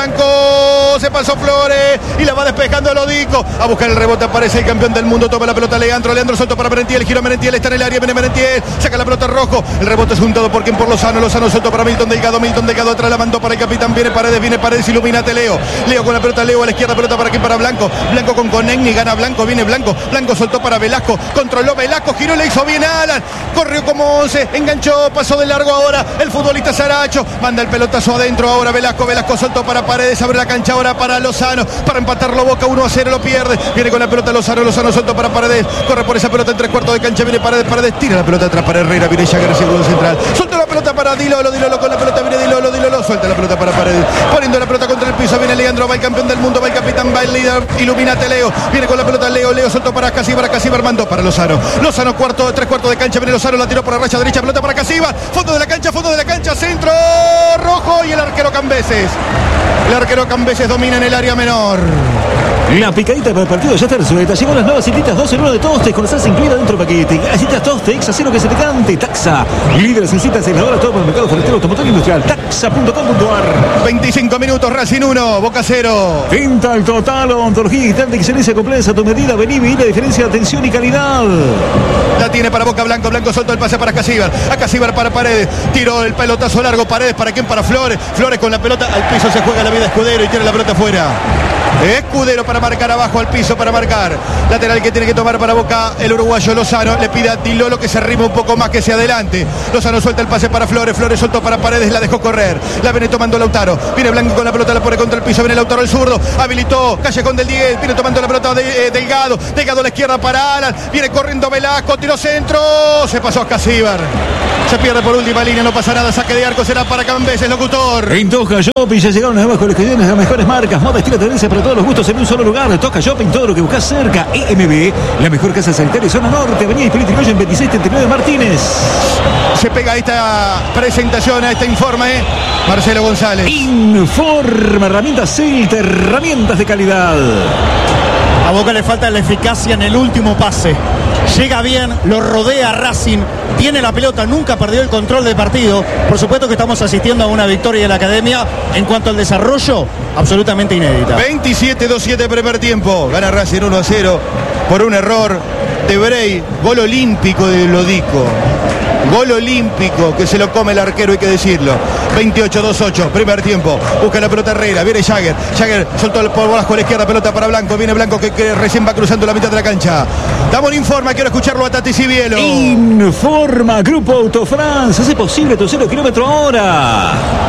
se pasó Flores y la va despejando Lodico, a buscar el rebote, aparece el campeón del mundo, toma la pelota Leandro suelto para Merentiel, giro Merentiel, está en el área, viene Merentiel, saca la pelota Rojo, el rebote es juntado por quien, por Lozano suelto para Milton Delgado atrás la mandó para el capitán, viene Paredes, ilumínate Leo con la pelota, Leo a la izquierda, pelota para quien, para Blanco con Conegni, gana Blanco, viene Blanco soltó para Velasco, controló Velasco, giró, le hizo bien Alan, corrió como 11, enganchó, pasó de largo ahora el futbolista Saracho, manda el pelotazo adentro ahora Velasco soltó para Paredes, abre la cancha ahora para Lozano, para empatarlo Boca, 1-0, lo pierde, viene con la pelota Lozano suelto para Paredes, corre por esa pelota en 3/4 de cancha, viene Paredes, tira la pelota atrás para Herrera, viene Jagger, el círculo central, suelta la pelota para Dilolo con la pelota, viene Dilolo, suelta la pelota para Paredes, poniendo la pelota contra el piso, viene Leandro, va el campeón del mundo, va el capitán, va el líder, ilumínate Leo, viene con la pelota Leo suelto para Casíbar, mandó para Lozano, 3/4 de cancha, viene Lozano, la tiró por la raya derecha, pelota para Casíbar, fondo de la cancha, centro, Rojo y el arquero Cambeses domina en el área menor. La picadita para el partido ya está resuelta. Llegó las nuevas galletitas 2 en 1 de Tostes con la salsa incluida dentro del paquete. Galletitas Tostes, Exa cero que se te cante. Taxa, líderes en citas aisladora, todo para el mercado forestero, automotor industrial. Taxa.com.ar. 25 minutos, Racing 1, Boca 0. Dental Total, odontología digital de excelencia completa a tu medida. Vení, la diferencia de atención y calidad. La tiene para Boca, Blanco suelto el pase para Casíbar, a Casíbar para Paredes, tiró el pelotazo largo, Paredes, ¿para quién? Para Flores con la pelota, al piso se juega la vida Escudero y tiene la pelota afuera. Escudero para marcar abajo al piso, para marcar. Lateral que tiene que tomar para Boca el uruguayo Lozano. Le pide a Dilolo que se arrime un poco más, que se adelante. Lozano suelta el pase para Flores suelto para Paredes, la dejó correr. La viene tomando Lautaro. Viene Blanco con la pelota, la pone contra el piso. Viene Lautaro el zurdo. Habilitó Callejón del 10. Viene tomando la pelota de Delgado a la izquierda para Alan. Viene corriendo Velasco, tiro centro. Se pasó a Casíbar. Se pierde por última línea, no pasa nada. Saque de arco será para Cambeses, locutor. En Toca Shopping ya llegaron las nuevas colecciones, las mejores marcas, moda, estilo, tendencia para todos los gustos en un solo lugar. Toca Shopping, todo lo que buscas cerca. EMB, la mejor casa sanitaria, zona norte, avenida Hipólito Yrigoyen 2639 Martínez. Se pega esta presentación, a este informe, Marcelo González. Informa, herramientas Celta, herramientas de calidad. A Boca le falta la eficacia en el último pase. Llega bien, lo rodea Racing, tiene la pelota, nunca perdió el control del partido. Por supuesto que estamos asistiendo a una victoria de la Academia. En cuanto al desarrollo, absolutamente inédita. 27-2-7 primer tiempo. Gana Racing 1-0 por un error de Brey. Gol olímpico de Lodico. Gol olímpico que se lo come el arquero, hay que decirlo. 28-2-8, primer tiempo. Busca la pelota Herrera, viene Jagger. Jagger soltó el por bajo a la izquierda, pelota para Blanco. Viene Blanco que recién va cruzando la mitad de la cancha. Damos un informe, quiero escucharlo a Tati Cibielo. Informa, Grupo Autofrance, hace posible tu 0 km hora.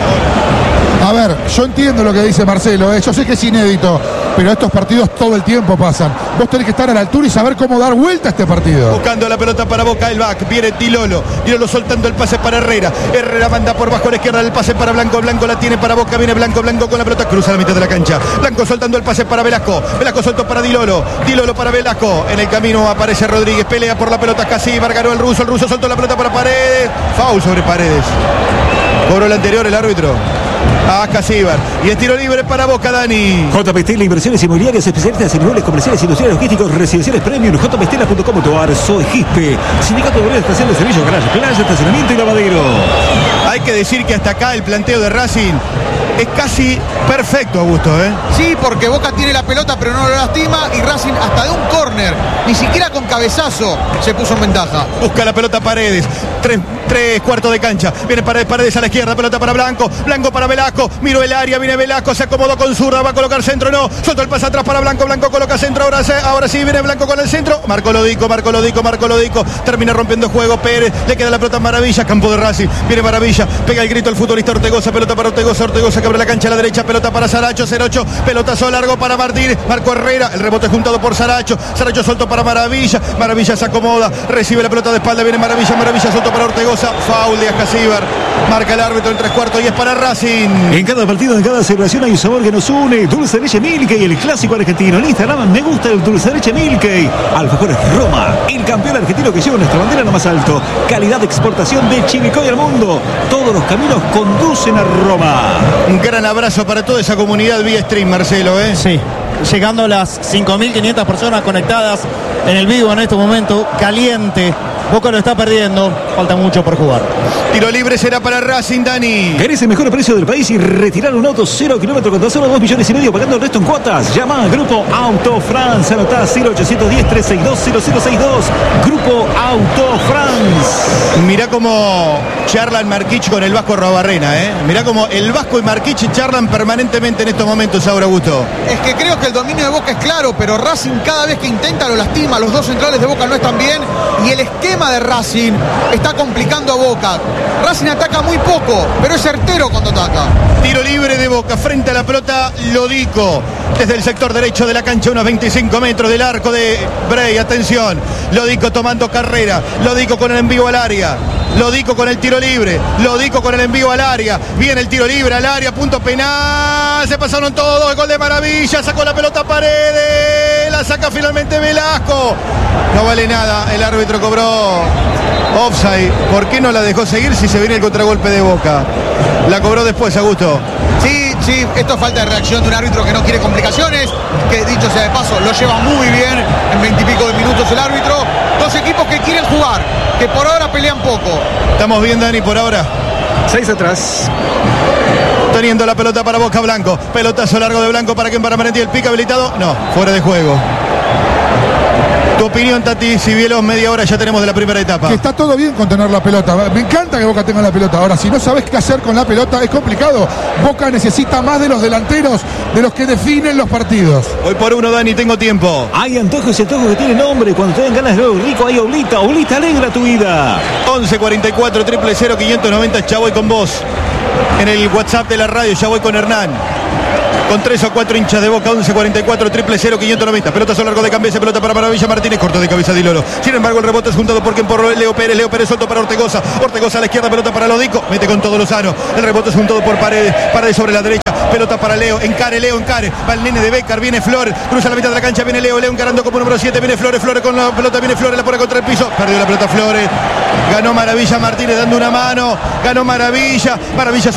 A ver, yo entiendo lo que dice Marcelo, yo sé que es inédito, pero estos partidos todo el tiempo pasan. Vos tenés que estar a la altura y saber cómo dar vuelta a este partido. Buscando la pelota para Boca, el back, viene Dilolo soltando el pase para Herrera. Herrera manda por bajo a la izquierda el pase para Blanco. Blanco la tiene para Boca, viene Blanco con la pelota, cruza la mitad de la cancha. Blanco soltando el pase para Velasco. Velasco suelto para Dilolo para Velasco. En el camino aparece Rodríguez, pelea por la pelota Casíbar, ganó el ruso soltó la pelota para Paredes. Foul sobre Paredes. Cobró el anterior el árbitro. A Casíbar. Y el tiro libre para Boca, Dani. JP Stella, inversiones inmobiliarias especialistas en inmuebles comerciales, industriales, logísticos, residenciales premium. jpstella.com.ar. Soy Gispe, Sindicato de Obreros, Estación de Servicio, Garage, Playa, Estacionamiento y Lavadero. Hay que decir que hasta acá el planteo de Racing es casi perfecto, Augusto, Sí, porque Boca tiene la pelota pero no lo lastima, y Racing hasta de un córner, ni siquiera con cabezazo, se puso en ventaja. Busca la pelota Paredes, tres cuartos de cancha, viene Paredes a la izquierda, pelota para Blanco para Velasco, miró el área, viene Velasco, se acomodó con zurda, va a colocar centro, no, soltó el pase atrás para Blanco coloca centro, ahora sí, viene Blanco con el centro, marcó Lodico, termina rompiendo juego Pérez, le queda la pelota a Maravilla, campo de Racing, viene Maravilla, Maravilla, pega el grito el futbolista Ortegoza, pelota para Ortegoza, Ortegoza que abre la cancha a la derecha, pelota para Saracho, 0-8, pelotazo largo para Martínez, Marco Herrera, el rebote juntado por Saracho, Saracho suelto para Maravilla, Maravilla se acomoda, recibe la pelota de espalda, viene Maravilla, Maravilla suelto para Ortegoza, foul de Ascasíbar, marca el árbitro en 3/4 y es para Racing. En cada partido, en cada celebración hay un sabor que nos une. Dulce de leche Milkey, el clásico argentino. En Instagram me gusta el dulce de leche Milkey. Alfajores Roma, el campeón argentino que lleva nuestra bandera en lo más alto. Calidad de exportación de Chivilcoy al mundo. Todos los caminos conducen a Roma. Un gran abrazo para toda esa comunidad vía stream, Marcelo, ¿eh? Sí, llegando a las 5.500 personas conectadas en el vivo en este momento, caliente. Boca lo está perdiendo, falta mucho por jugar. Tiro libre será para Racing, Dani. ¿Querés el mejor precio del país y retirar un auto 0 kilómetros con tan solo 2,5 millones pagando el resto en cuotas? Llama a Grupo Auto France, anotá 0810-362-0062. Grupo Auto France. Mirá cómo charlan Marquich con el Vasco Arruabarrena, ¿eh? Mirá cómo el Vasco y Marquich charlan permanentemente en estos momentos, ahora Augusto. Es que creo que el dominio de Boca es claro, pero Racing cada vez que intenta lo lastima. Los dos centrales de Boca no están bien y el esquema de Racing está complicando a Boca. Racing ataca muy poco, pero es certero cuando ataca. Tiro libre de Boca, frente a la pelota Lodico, desde el sector derecho de la cancha, unos 25 metros del arco de Bray. Atención, Lodico tomando carrera, Lodico con el envío al área, Lodico con el tiro libre, Lodico con el envío al área, viene el tiro libre al área, punto penal, se pasaron todos, gol de Maravilla, sacó la pelota Paredes, la saca finalmente Velasco, no vale nada, el árbitro cobró offside. ¿Por qué no la dejó seguir si se viene el contragolpe de Boca? La cobró después, Augusto. Sí, esto es falta de reacción de un árbitro que no quiere complicaciones, que dicho sea de paso, lo lleva muy bien en 20 y pico de minutos el árbitro. Dos equipos que quieren jugar, que por ahora pelean poco. ¿Estamos bien, Dani, por ahora? 6 atrás. Teniendo la pelota para Boca, Blanco. Pelotazo largo de Blanco para quien, para Merenti, el pique habilitado. No, fuera de juego. Tu opinión, Tati, si Cibielos, media hora ya tenemos de la primera etapa. Que está todo bien con tener la pelota. Me encanta que Boca tenga la pelota. Ahora, si no sabes qué hacer con la pelota, es complicado. Boca necesita más de los delanteros, de los que definen los partidos. Hoy por uno, Dani, tengo tiempo. Hay antojos y antojos que tienen nombre. Cuando te den ganas de algo rico, hay Oblita. Oblita alegra tu vida. 11 44 000 590. Ya voy con vos. En el WhatsApp de la radio, ya voy con Hernán. Con 3 o 4 hinchas de Boca, 11 44 000 590. Pelotazo largo de Cambiase, pelota para Maravilla Martínez, corto de cabeza de Lolo. Sin embargo, el rebote es juntado por Leo Pérez suelto para Ortegoza. Ortegoza a la izquierda, pelota para Lodico. Mete con todo Lozano. El rebote es juntado por Paredes sobre la derecha. Pelota para Leo, encare. Va el nene de Becar, viene Flores, cruza la mitad de la cancha, viene Leo encarando como número 7, viene Flores con la pelota, viene Flores, la pone contra el piso, perdió la pelota Flores. Ganó Maravilla Martínez dando una mano, ganó Maravilla